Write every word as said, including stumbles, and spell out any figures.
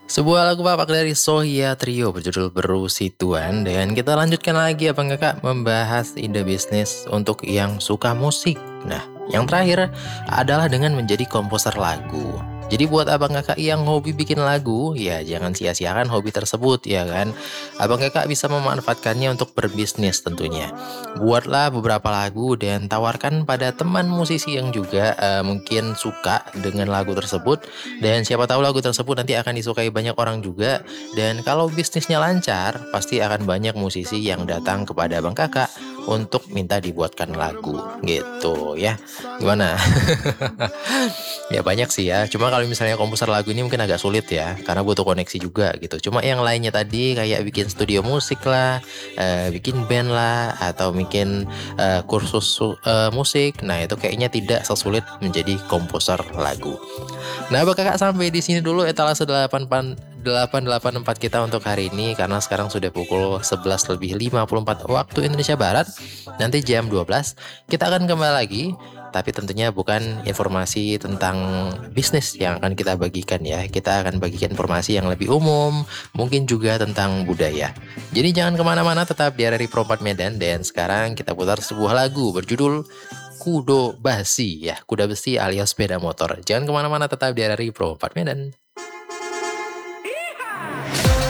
Sebuah lagu Bapak dari Sohia Trio berjudul Berusituan dan kita lanjutkan lagi apa enggak Kak membahas ide bisnis untuk yang suka musik. Nah, yang terakhir adalah dengan menjadi komposer lagu. Jadi buat abang kakak yang hobi bikin lagu, ya jangan sia-siakan hobi tersebut ya kan. Abang kakak bisa memanfaatkannya untuk berbisnis tentunya. Buatlah beberapa lagu dan tawarkan pada teman musisi yang juga eh, mungkin suka dengan lagu tersebut dan siapa tahu lagu tersebut nanti akan disukai banyak orang juga. Dan kalau bisnisnya lancar, pasti akan banyak musisi yang datang kepada Abang Kakak untuk minta dibuatkan lagu gitu ya. Gimana? Ya banyak sih ya. Cuma kalau misalnya komposer lagu ini mungkin agak sulit ya, karena butuh koneksi juga gitu. Cuma yang lainnya tadi kayak bikin studio musik lah, eh, bikin band lah, atau bikin eh, kursus su- eh, musik. Nah itu kayaknya tidak sesulit menjadi komposer lagu. Nah, Abang Kakak sampai di sini dulu etalase delapan pan delapan delapan empat kita untuk hari ini karena sekarang sudah pukul sebelas lebih lima puluh empat waktu Indonesia Barat. Nanti jam dua belas kita akan kembali lagi, tapi tentunya bukan informasi tentang bisnis yang akan kita bagikan ya. Kita akan bagikan informasi yang lebih umum, mungkin juga tentang budaya. Jadi jangan kemana-mana, tetap di R R I Pro empat Medan. Dan sekarang kita putar sebuah lagu berjudul Kudo Basi ya, kuda besi alias sepeda motor. Jangan kemana-mana, tetap di R R I Pro empat Medan.